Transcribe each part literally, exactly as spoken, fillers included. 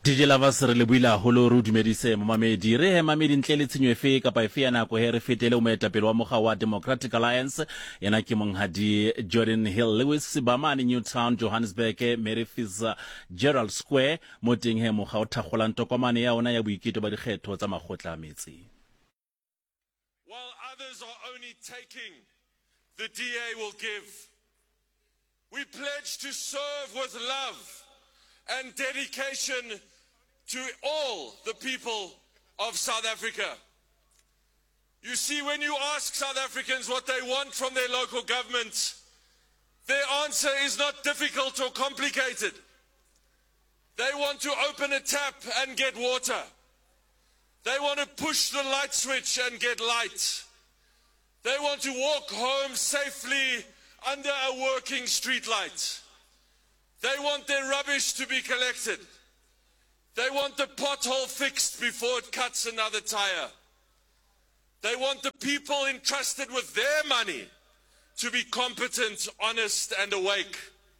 D J Lovers re le buila holo ru dumedise mamamedi re he mamedi ntle le tshenyo efe kapa efe ya nako he re fetele o moetapele wa mogga wa Democratic Alliance yana ke monghadi Jordan Hill Lewis Bamani Newtown Johannesburg Mary Fiza Gerald Square mo teng he mogga o thakgolang tokomane ya ona ya boiketlo ba dikgetho tsa magotla a metsi. While others are only taking, the D A will give. We pledge to serve with love and dedication to all the people of South Africa. You see, when you ask South Africans what they want from their local government, their answer is not difficult or complicated. They want to open a tap and get water. They want to push the light switch and get light. They want to walk home safely under a working street light. They want their rubbish to be collected. They want the pothole fixed before it cuts another tire. They want the people entrusted with their money to be competent, honest, and awake.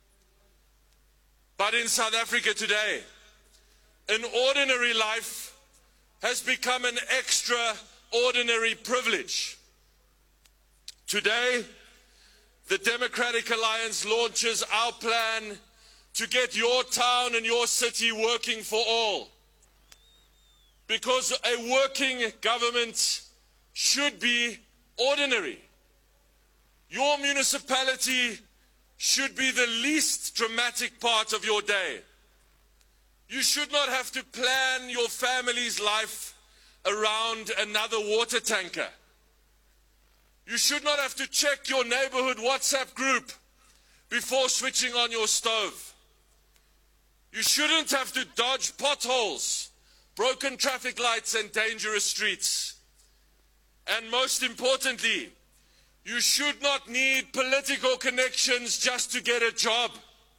But in South Africa today, an ordinary life has become an extraordinary privilege. Today, the Democratic Alliance launches our plan to get your town and your city working for all. Because a working government should be ordinary. Your municipality should be the least dramatic part of your day. You should not have to plan your family's life around another water tanker. You should not have to check your neighborhood WhatsApp group before switching on your stove. You shouldn't have to dodge potholes, broken traffic lights, and dangerous streets. And most importantly, you should not need political connections just to get a job.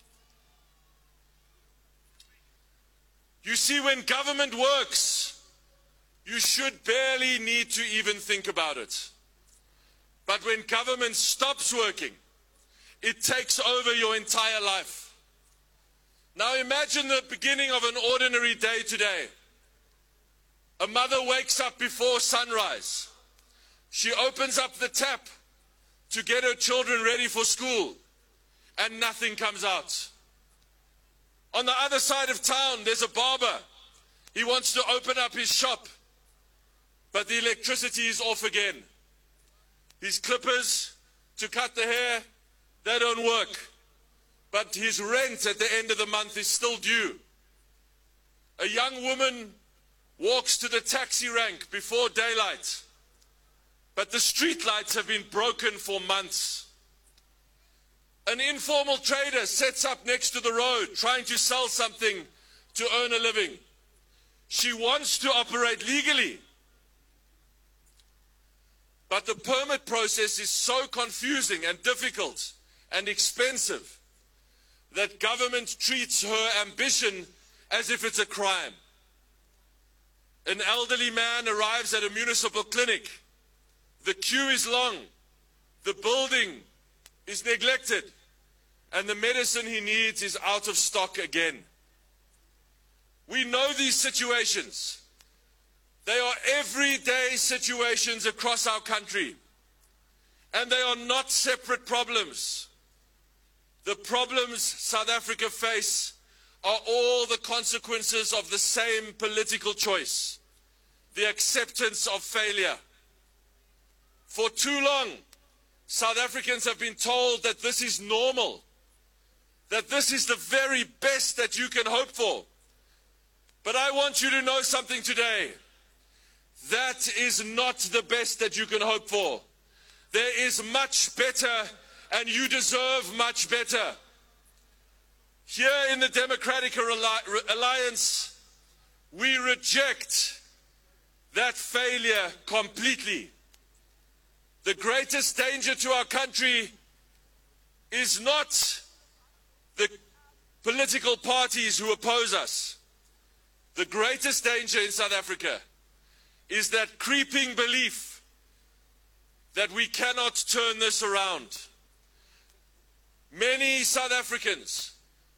You see, when government works, you should barely need to even think about it. But when government stops working, it takes over your entire life. Now imagine the beginning of an ordinary day today. A mother wakes up before sunrise. She opens up the tap to get her children ready for school, and nothing comes out. On the other side of town, there's a barber. He wants to open up his shop, but the electricity is off again. His clippers to cut the hair, they don't work. But his rent at the end of the month is still due. A young woman walks to the taxi rank before daylight, but the street lights have been broken for months. An informal trader sets up next to the road trying to sell something to earn a living. She wants to operate legally, but the permit process is so confusing and difficult and expensive that government treats her ambition as if it's a crime. An elderly man arrives at a municipal clinic. The queue is long, the building is neglected, and the medicine he needs is out of stock again. We know these situations. They are everyday situations across our country, and they are not separate problems. The problems South Africa face are all the consequences of the same political choice, the acceptance of failure. For too long, South Africans have been told that this is normal, that this is the very best that you can hope for. But I want you to know something today. That is not the best that you can hope for. There is much better, and you deserve much better. Here in the Democratic Alliance, we reject that failure completely. The greatest danger to our country is not the political parties who oppose us. The greatest danger in South Africa is that creeping belief that we cannot turn this around. Many South Africans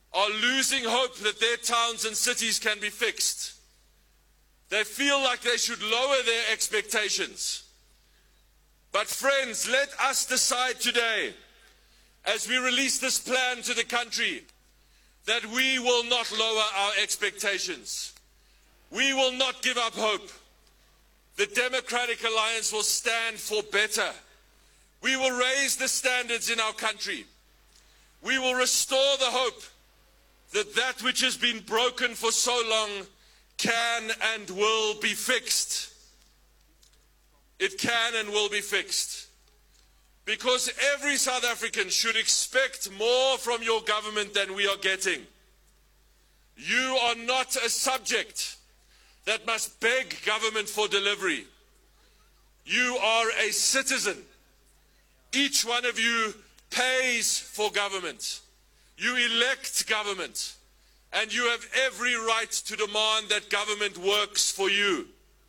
are losing hope that their towns and cities can be fixed. They feel like they should lower their expectations. But friends, let us decide today, as we release this plan to the country, that we will not lower our expectations. We will not give up hope. The Democratic Alliance will stand for better. We will raise the standards in our country. We will restore the hope that that which has been broken for so long can and will be fixed. It can and will be fixed. Because every South African should expect more from your government than we are getting. You are not a subject that must beg government for delivery. You are a citizen. Each one of you pays for government. You elect government. And you have every right to demand that government works for you.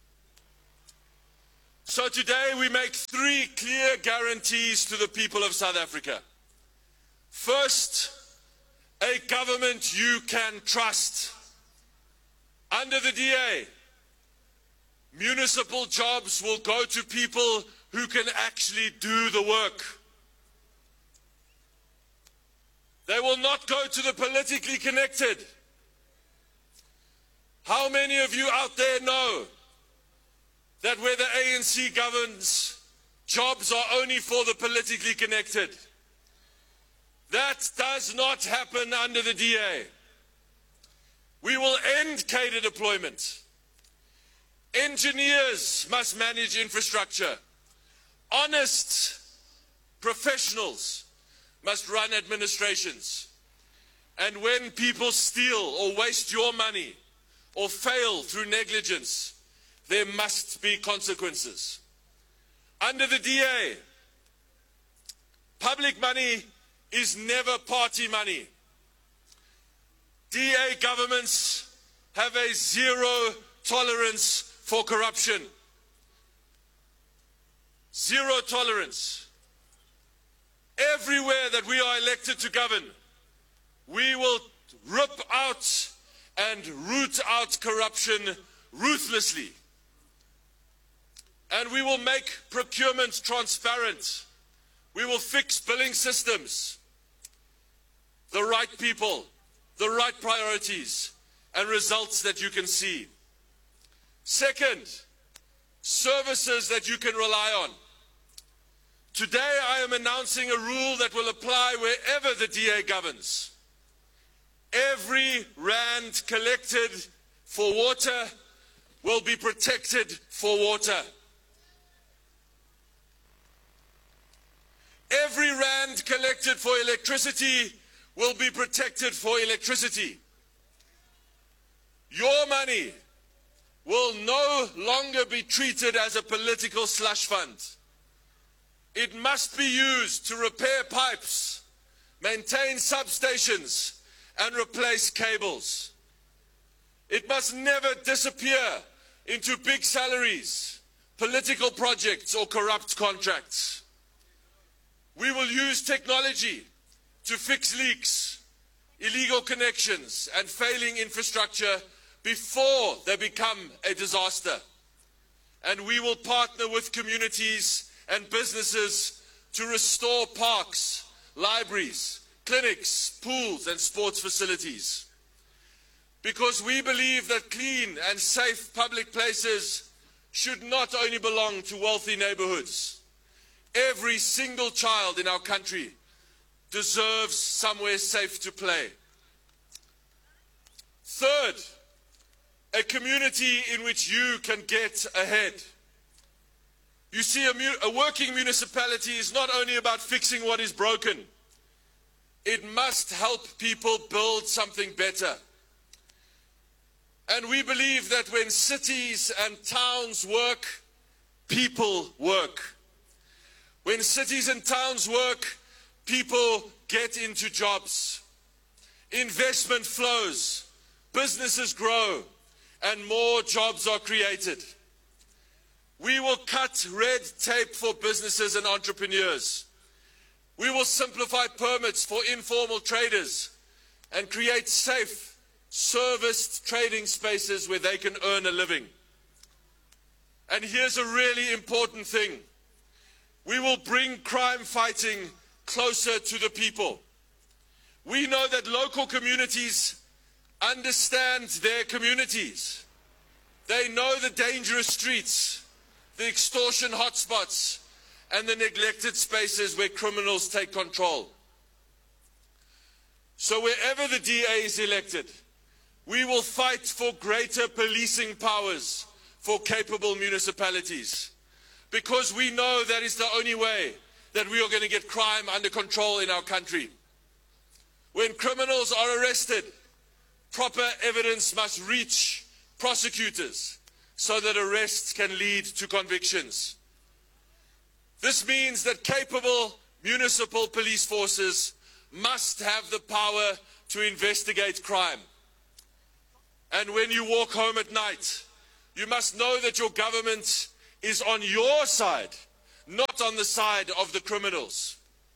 So today we make three clear guarantees to the people of South Africa. First, a government you can trust. Under the D A, municipal jobs will go to people who can actually do the work. They will not go to the politically connected. How many of you out there know that where the A N C governs, jobs are only for the politically connected? That does not happen under the D A. We will end cadre deployment. Engineers must manage infrastructure. Honest professionals must run administrations. And when people steal or waste your money or fail through negligence, there must be consequences. Under the D A, public money is never party money. D A governments have a zero tolerance for corruption. Zero tolerance. Everywhere that we are elected to govern, we will rip out and root out corruption ruthlessly. And we will make procurement transparent. We will fix billing systems. The right people, the right priorities, and results that you can see. Second, services that you can rely on. Today I am announcing a rule that will apply wherever the D A governs. Every rand collected for water will be protected for water. Every rand collected for electricity will be protected for electricity. Your money will no longer be treated as a political slush fund. It must be used to repair pipes, maintain substations, and replace cables. It must never disappear into big salaries, political projects, or corrupt contracts. We will use technology to fix leaks, illegal connections, and failing infrastructure before they become a disaster. And we will partner with communities and businesses to restore parks, libraries, clinics, pools, and sports facilities. Because we believe that clean and safe public places should not only belong to wealthy neighborhoods. Every single child in our country deserves somewhere safe to play. Third, a community in which you can get ahead. You see, a, mu a working municipality is not only about fixing what is broken. It must help people build something better. And we believe that when cities and towns work, people work. When cities and towns work, people get into jobs. Investment flows, businesses grow, and more jobs are created. We will cut red tape for businesses and entrepreneurs. We will simplify permits for informal traders and create safe, serviced trading spaces where they can earn a living. And here's a really important thing. We will bring crime fighting closer to the people. We know that local communities understand their communities. They know the dangerous streets, the extortion hotspots, and the neglected spaces where criminals take control. So wherever the D A is elected, we will fight for greater policing powers for capable municipalities, because we know that is the only way that we are going to get crime under control in our country. When criminals are arrested, proper evidence must reach prosecutors so that arrests can lead to convictions. This means that capable municipal police forces must have the power to investigate crime. And when you walk home at night, you must know that your government is on your side, not on the side of the criminals.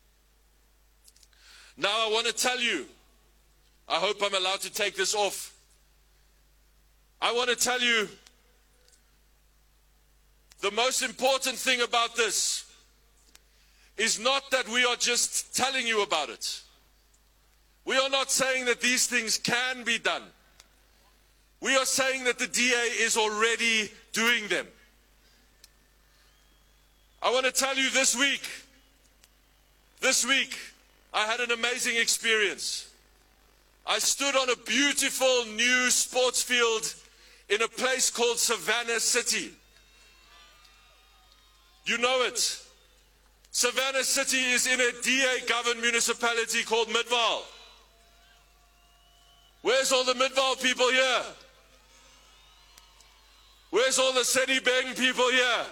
Now I want to tell you, I hope I'm allowed to take this off. I want to tell you the most important thing about this is not that we are just telling you about it. We are not saying that these things can be done. We are saying that the D A is already doing them. I want to tell you this week, this week, I had an amazing experience. I stood on a beautiful new sports field in a place called Savannah City. You know it. Savannah City is in a D A-governed municipality called Midvaal. Where's all the Midvaal people here? Where's all the Sedibeng people here?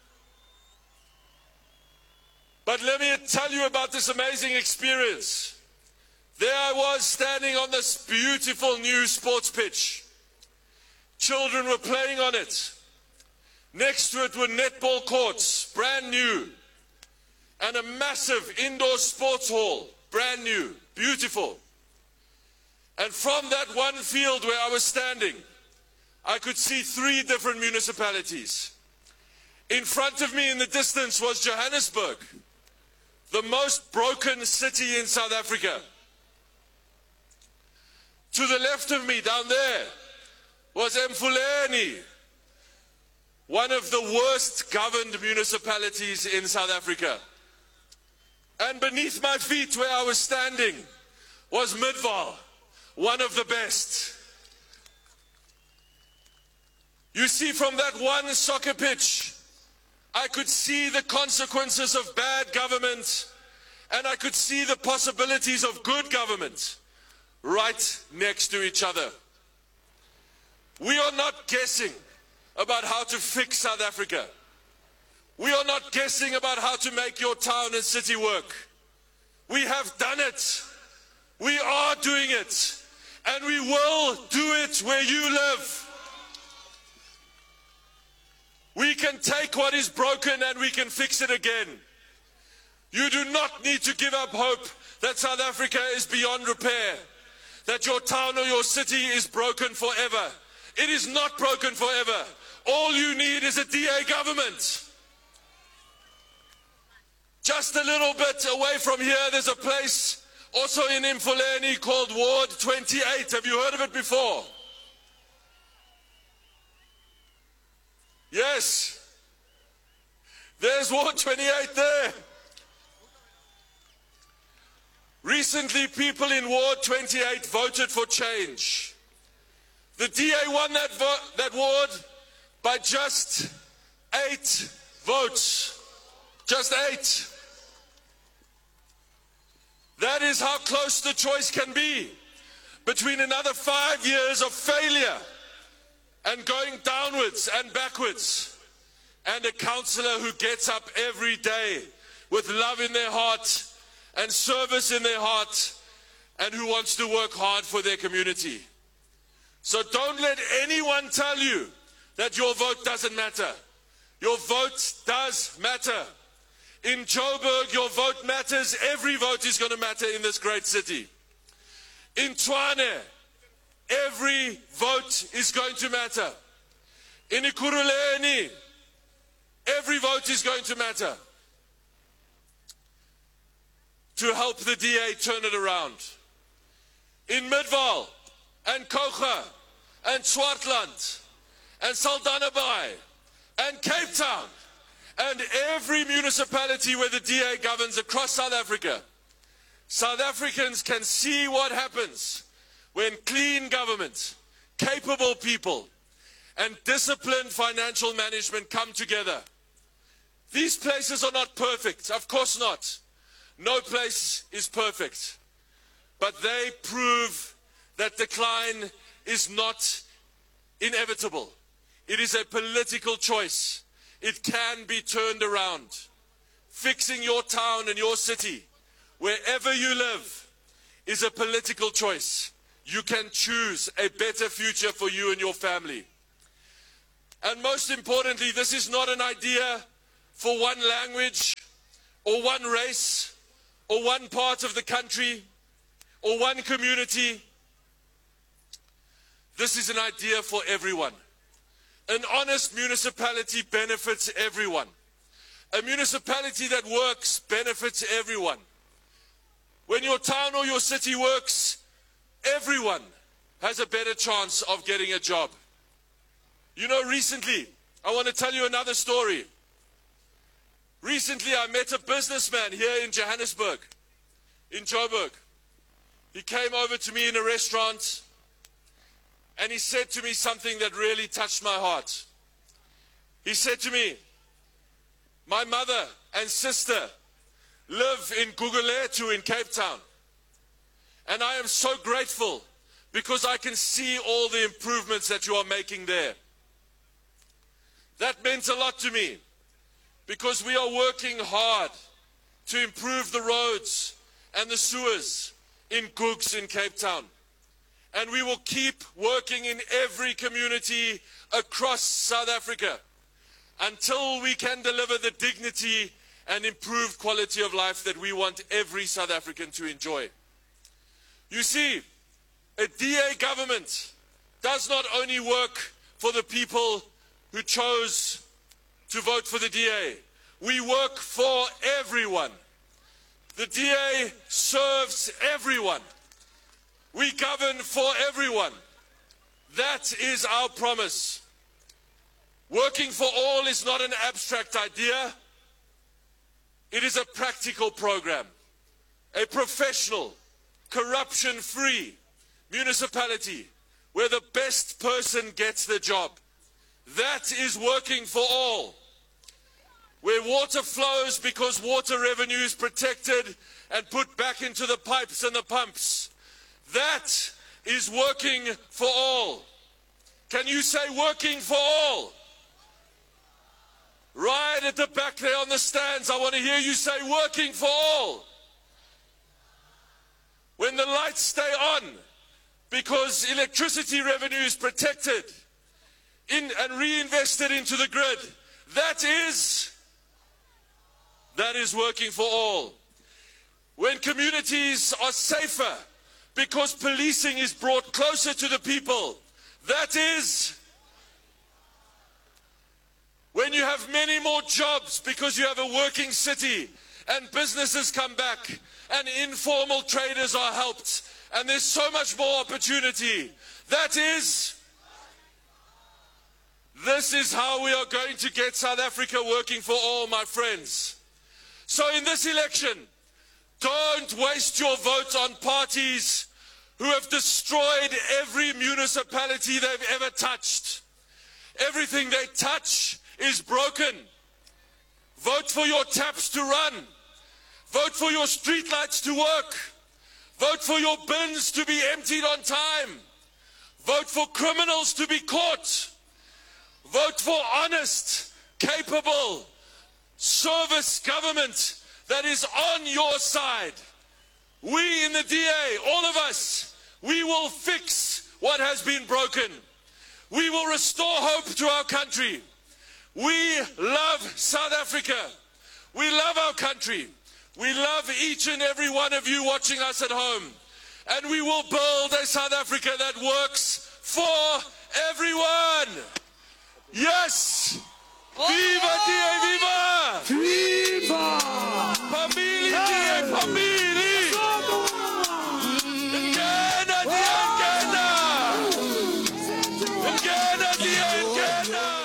But let me tell you about this amazing experience. There I was standing on this beautiful new sports pitch. Children were playing on it. Next to it were netball courts, brand new. And a massive indoor sports hall, brand new, beautiful. And from that one field where I was standing, I could see three different municipalities. In front of me in the distance was Johannesburg, the most broken city in South Africa. To the left of me, down there, was Emfuleni, one of the worst governed municipalities in South Africa. And beneath my feet, where I was standing, was Midvaal, one of the best. You see, from that one soccer pitch, I could see the consequences of bad government, and I could see the possibilities of good government right next to each other. We are not guessing about how to fix South Africa. We are not guessing about how to make your town and city work. We have done it. We are doing it. And we will do it where you live. We can take what is broken and we can fix it again. You do not need to give up hope that South Africa is beyond repair, that your town or your city is broken forever. It is not broken forever. All you need is a D A government. Just a little bit away from here, there's a place also in Emfuleni called Ward twenty-eight. Have you heard of it before? Yes. There's Ward twenty-eight there. Recently, people in Ward twenty-eight voted for change. The D A won that, vo that ward by just eight votes. Just eight. That is how close the choice can be between another five years of failure and going downwards and backwards, and a councillor who gets up every day with love in their heart and service in their heart, and who wants to work hard for their community. So don't let anyone tell you that your vote doesn't matter. Your vote does matter. In Joburg, your vote matters. Every vote is going to matter in this great city. In Tshwane, every vote is going to matter. In Ekurhuleni, every vote is going to matter to help the D A turn it around. In Midvaal and Kocha and Swartland and Saldanha Bay and Cape Town and every municipality where the D A governs across South Africa, South Africans can see what happens when clean government, capable people, and disciplined financial management come together. These places are not perfect, of course not. No place is perfect. But they prove that decline is not inevitable. It is a political choice. It can be turned around. Fixing your town and your city, wherever you live, is a political choice. You can choose a better future for you and your family. And most importantly, this is not an idea for one language or one race or one part of the country or one community. This is an idea for everyone. An honest municipality benefits everyone. A municipality that works benefits everyone. When your town or your city works, everyone has a better chance of getting a job. You know, recently, I want to tell you another story. Recently, I met a businessman here in Johannesburg, in Joburg. He came over to me in a restaurant and he said to me something that really touched my heart. He said to me, my mother and sister live in Gugulethu in Cape Town. And I am so grateful because I can see all the improvements that you are making there. That meant a lot to me because we are working hard to improve the roads and the sewers in Gugs in Cape Town. And we will keep working in every community across South Africa until we can deliver the dignity and improved quality of life that we want every South African to enjoy. You see, a D A government does not only work for the people who chose to vote for the D A. We work for everyone. The D A serves everyone. We govern for everyone. That is our promise. Working for all is not an abstract idea. It is a practical program. A professional, corruption-free municipality where the best person gets the job. That is working for all. Where water flows because water revenue is protected and put back into the pipes and the pumps. That is working for all. Can you say working for all? Right at the back there on the stands, I want to hear you say working for all. When the lights stay on because electricity revenue is protected in and reinvested into the grid, that is, that is working for all. When communities are safer because policing is brought closer to the people, that is. When you have many more jobs because you have a working city and businesses come back and informal traders are helped and there's so much more opportunity, that is. This is how we are going to get South Africa working for all, my friends. So in this election, don't waste your vote on parties who have destroyed every municipality they've ever touched. Everything they touch is broken. Vote for your taps to run. Vote for your streetlights to work. Vote for your bins to be emptied on time. Vote for criminals to be caught. Vote for honest, capable, service government that is on your side. We in the D A, all of us, we will fix what has been broken. We will restore hope to our country. We love South Africa. We love our country. We love each and every one of you watching us at home. And we will build a South Africa that works for everyone. Yes! Viva D A, viva! Viva! Pamili D A, Pamili! Ngena D A, ngena! Ngena D A, ngena!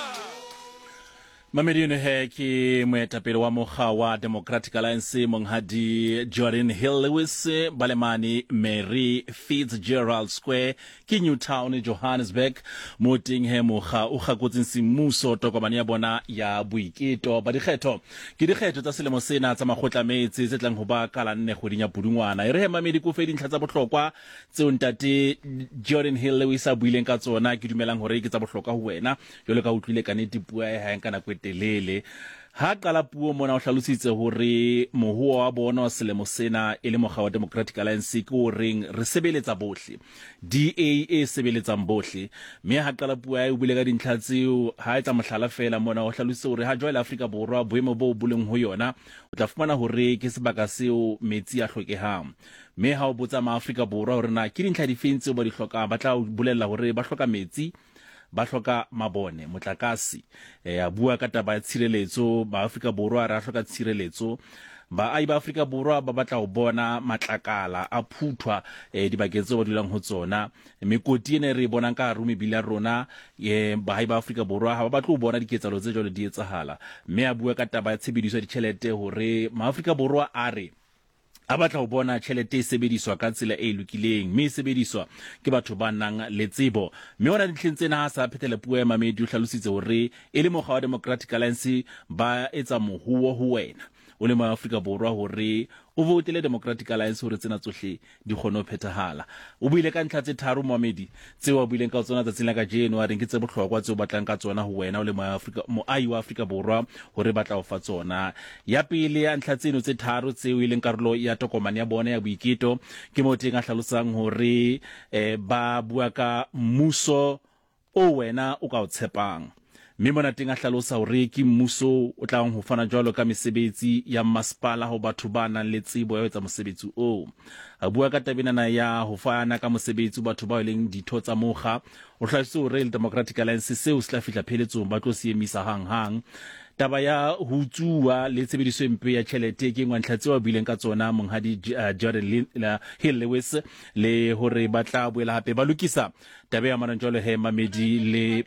Mamedi yone he ke moetapele wa mokga wa Democratic Alliance monghadi Jordan Hill Lewis balemane Mary Fitzgerald Square ke Newtown Johannesburg moting he mokga o gakotseng semmuso tokomane ya bona ya boiketo ba dikgetho ke dikgetho tsa selemo sena tsa magotlametsi tse tlang ho ba kala nne goding ya Pudungwana ere he Mamedi ko fe dintlha tsa bohlokwa tse ntate Jordan Hill Lewis a buileng ka tsona ke dumelang hore ke tsa bohlokwa ho wena jole ka utlwile ka nete pua ya ha nkana telele ha qala puo mona o hlalositse hore mohuo wa bona wa selemo sena e le mogga wa Democratic Alliance ke o reng re sebeletsa bohle D A e sebeletsang bohle mme ha qala puo ya e bule ka dintlha tseo ha etsa mohlala fela mona o hlalositse hore ha joela Afrika Borwa boemo bo buleng ho yona o tla fumana hore ke sebaka seo metsi a hlokehang mme ha o botsa ma Afrika Borwa hore na ke dintlha difentse ba di hloka ba tla bolella hore ba hloka metsi ba hloka mabone motlakase eh a bua ka taba ya tshireletso ba Afrika Borwa ra hloka tshireletso ba ai ba Afrika Borwa ba batla ho bona matlakala a phuthwa eh dibaketso ba dulang ho tsona mekoti ene re bona ka rumi bila rona eh ba ai ba Afrika Borwa ha ba batla ho bona diketsalo tse jole di etsahala mme a bua ka taba ya tshebediso ya ditjhelete hore ma Afrika Borwa a re a batla ho bona tjhelete e sebediswa ka tsela e lokileng mme e sebediswa ke batho ba nang le tsebo mme ona dintlheng tsena ha sa phethela puo ya Mamedi o hlalositse hore e le mogga wa Democratic Alliance ba etsa mohuo ho wena o le mo Afrika Borwa hore o votele Democratic Alliance hore tsena tsohle di kgone ho phethahala o buile ka ntlha tse tharo Mamedi tseo a buileng ka tsona tsatsing la ka January ke tse bohlokwa tseo batlang ka tsona ho wena o le mo Afrika mo ai wa Afrika Borwa hore batla ho fa tsona ya pele ya ntlha tseno tse tharo tseo e leng karolo ya tokomane ya bona ya boiketo ke mo teng a hlalosang hore eh ba bua ka mmuso o wena o ka o tshepang mme mona teng a hlalosa hore ke mmuso o tlang ho fana jwalo ka mesebetsi ya masepala ho batho ba nang le tsebo ya etsa mosebetsi o a bua ka tabena ya ho fana ka mosebetsi batho ba leng ditho tsa mokga o hlalositse hore Democratic Alliance seo se tla fihla pheletsong ba tlo se emisa hang hang taba ya ho tsua le tshebediso mpe ya tjhelete ke ngwa ntlha tseo a bileng ka tsona monghadi uh, Jordan Hill Lewis le hore ba tla boela hape ba lokisa taba ya mananjalo he Mamedi le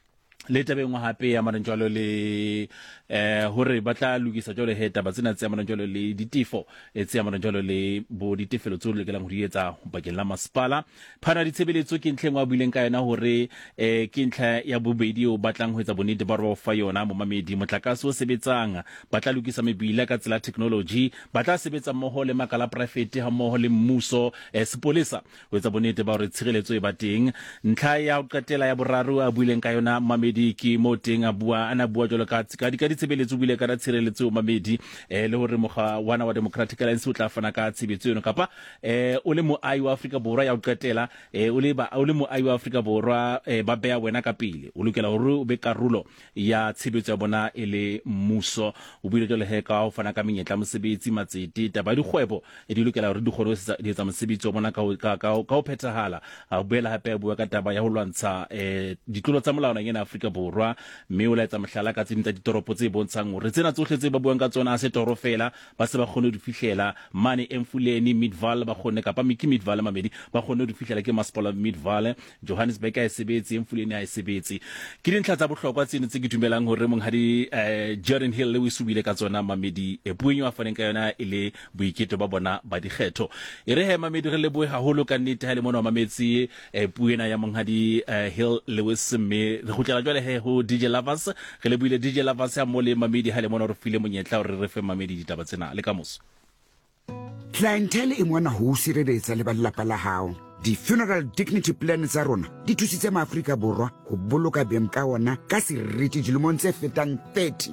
le tabeng wa hape ya mananjalo le eh hore ba tla lokisa jole he taba tsena tse ya mananjalo le ditifo etsi ya mananjalo le bo ditefelo tso le kelang ho di etsa bakeng la masepala phana ditshebeletso ke ntleng wa buileng ka yona hore eh ke ntlha ya bobedi o batlang ho etsa bonete ba ro fa yona mo Mamedi motlakase o sebetsang ba tla lokisa mebila ka tsela technology ba tla sebetsa mmoho le makala private ha mmoho le mmuso eh sepolesa ho etsa bonete ba hore tshireletso e ba teng ntlha ya ho qetela ya boraro a buileng ka yona Mamedi ki mo teng a bua ana bua jolo ka ka di ka ditshebeletso bile ka tshireletso Mamedi eh le hore mogga wana wa Democratic Alliance o tla fana ka tshebetso eno kapa eh o le mo ai wa Afrika Borwa ya o qetela eh o le ba o le mo ai wa Afrika Borwa eh ba beya wena ka pele o lokela hore o be karolo ya tshebetso ya bona e le mmuso o bile jole he ka o fana ka menyetla mosebetsi matsete taba di kgwebo e di lokela hore di kgone ho etsa mosebetsi wa bona ka ka ka o phethahala a boela hape a bua ka taba ya ho lwantsha eh ditlolo tsa molao nang ena Afrika Borwa mme o la etsa mohlala ka tse ntse ditoropo tse bontshang hore tsena tsohle tse ba buang ka tsona a se toro fela ba se ba kgone di fihlela mane Emfuleni Midvaal ba kgone kapa Miki Midvaal Mamedi ba kgone di fihlela ke masepala Midvaal Johannesburg a sebetse Emfuleni a sebetse ke dintlha tsa bohlokwa tsene tse ke dumelang hore monghadi eh, Jordan Hill Lewis o bile ka tsona Mamedi e puenyo a faneng ka yona ile boiketo ba bona ba dikgetho e re he Mamedi re le boe haholo ka nnete ha le mona wa mametsi e puena ya monghadi eh, Hill Lewis mme re khutlela jwale he ho D J Lovers re le buile D J Lovers ya mo le Mamedi ha le mona re file monyetla hore re fe Mamedi ditaba tsena le kamoso clientele e mona ho sireletsa le ba lelapa la hao di-funeral dignity plan tsa rona di thusitse maAfrika Borwa ho boloka beng ka ona ka seriti dilemong tse fetang thirty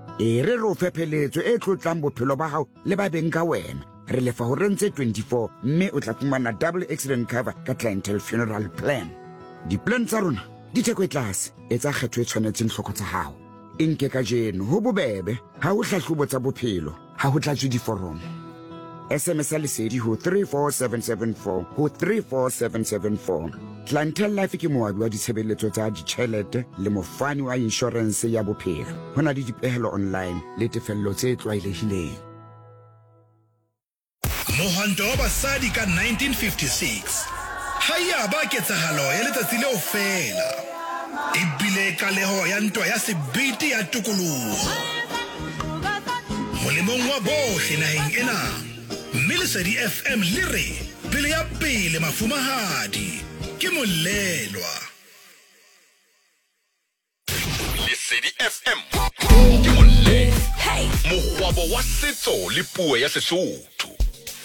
e re ro fepheletso e tlotlang bophelo ba hao le ba beng ka wena re lefa ho rentse twenty-four mme o tla fumana double accident cover ka clientele funeral plan di-plan tsa rona di theko e tlase e tsa kgetho e tshwanetseng hloko tsa hao enke ka jeno ho bobebe ha ho hlahlobo tsa bophelo ha ho tlatswe diforomo S M S a lesedi ho three four seven seven four ho three four seven seven four. Clientele Life ke moabi wa ditshebeletso tsa ditjhelete le mofani wa insurance ya bophelo. Ho na le dipehelo online le tefello tse tlwaelehileng. Mohanto wa basadi ka nineteen fifty-six. Haya ba ketsahalo ya letsatsi leo fela. Ebile kaleho ya ntwa ya sebiti ya tukoloho. Molemong wa bohle naheng ena. Lesedi F M lire pele ya pele mafumahadi ke molelwa. Lesedi F M ke molelwa. Mogwabo wa setso le puo ya Sesotho.